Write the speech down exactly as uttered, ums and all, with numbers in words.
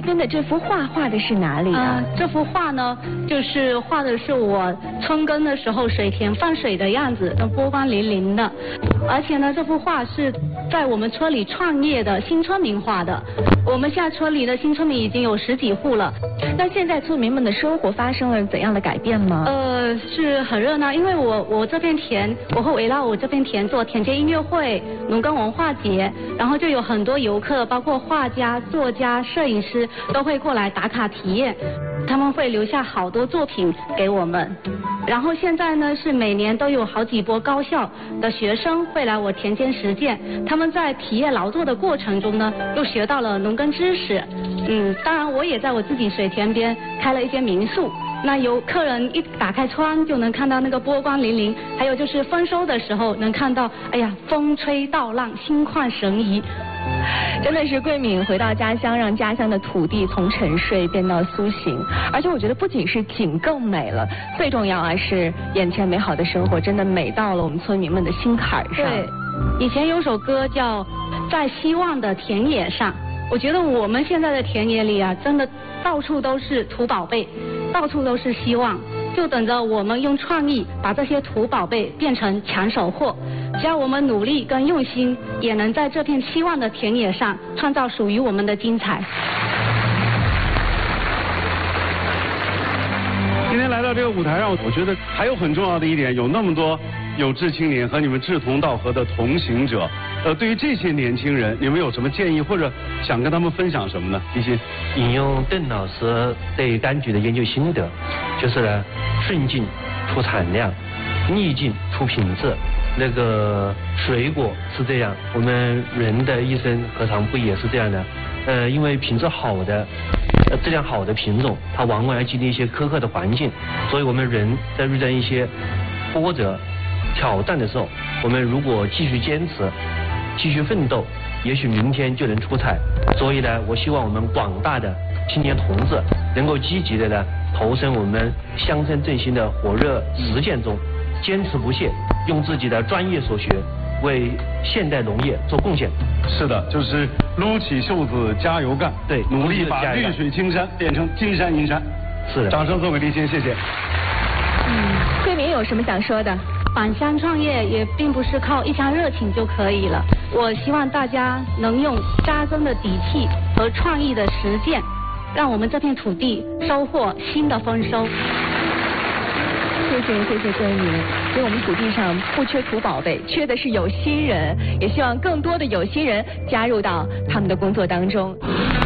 边的这幅画画的是哪里啊？ 呃、这幅画呢，就是画的是我春耕的时候水田放水的样子，都波光粼粼的。而且呢，这幅画是在我们村里创业的新村民画的。我们现在村里的新村民已经有十几户了。 那现在村民们的生活发生了怎样的改变吗？ 呃，是很热闹，因为我我这片田，我会围绕我这片田做田间音乐会、农耕文化节，然后就有很多游客，包括画家、作家、摄影师都会过来打卡体验，他们会留下好多作品给我们。然后现在呢，是每年都有好几波高校的学生会来我田间实践，他们在体验劳作的过程中呢，又学到了农耕知识。嗯，当然我也在我自己水田边开了一间民宿。那有客人一打开窗就能看到那个波光粼粼，还有就是丰收的时候能看到，哎呀，风吹稻浪，心旷神怡。 真的是桂敏回到家乡，让家乡的土地从沉睡变到苏醒。而且我觉得不仅是景更美了，最重要啊是眼前美好的生活真的美到了我们村民们的心坎上。 对，以前有首歌叫《在希望的田野上》，我觉得我们现在的田野里啊，真的到处都是土宝贝，到处都是希望，就等着我们用创意把这些土宝贝变成抢手货。只要我们努力跟用心，也能在这片期望的田野上创造属于我们的精彩。 今天来到这个舞台上，我觉得还有很重要的一点，有那么多有志青年和你们志同道合的同行者。呃，对于这些年轻人，你们有什么建议或者想跟他们分享什么呢？一心引用邓老师对柑橘的研究心得，就是呢，顺境出产量，逆境出品质。那个水果是这样，我们人的一生何尝不也是这样的？呃，因为品质好的、呃质量好的品种，它往往要经历一些苛刻的环境，所以我们人在遇到一些波折、挑战的时候，我们如果继续坚持、继续奋斗，也许明天就能出彩。所以呢，我希望我们广大的青年同志能够积极的呢投身我们乡村振兴的火热实践中，坚持不懈，用自己的专业所学为现代农业做贡献。 是的，就是撸起袖子加油干， 对， 努力把绿水青山变成金山银山。 是的， 掌声送给立新，谢谢。 嗯，桂敏有什么想说的？ 返乡创业也并不是靠一腔热情就可以了，我希望大家能用扎根的底气和创意的实践，让我们这片土地收获新的丰收。 谢谢谢谢桂敏，所以我们土地上不缺土宝贝，缺的是有心人，也希望更多的有心人加入到他们的工作当中。